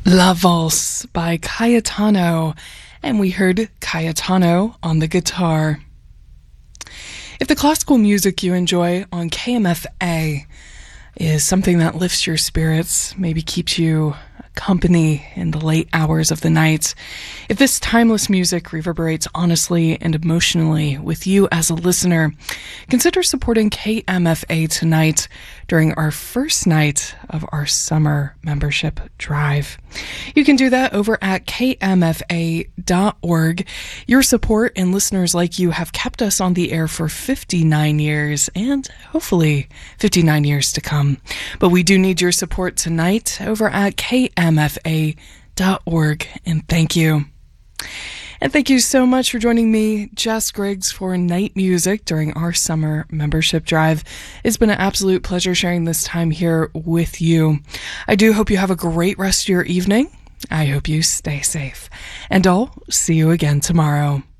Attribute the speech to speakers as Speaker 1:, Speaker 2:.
Speaker 1: La Valse by Cayetano, and we heard Cayetano on the guitar. If the classical music you enjoy on KMFA is something that lifts your spirits, maybe keeps you company in the late hours of the night, if this timeless music reverberates honestly and emotionally with you as a listener, consider supporting KMFA tonight during our first night of our summer membership drive. You can do that over at kmfa.org. Your support and listeners like you have kept us on the air for 59 years and hopefully 59 years to come. But we do need your support tonight over at kmfa.org, and thank you. And thank you so much for joining me, Jess Griggs, for Night Music during our summer membership drive. It's been an absolute pleasure sharing this time here with you. I do hope you have a great rest of your evening. I hope you stay safe. And I'll see you again tomorrow.